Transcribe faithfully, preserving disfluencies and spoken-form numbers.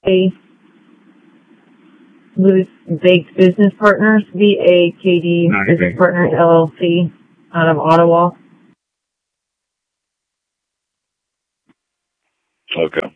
A Loose Baked Business Partners, V A K D Business Partners, L L C, out of Ottawa. Okay.